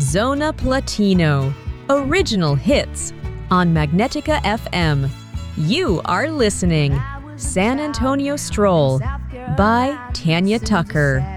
Zona Platino, original hits on Magnetica FM. You are listening San Antonio Stroll by Tanya Tucker.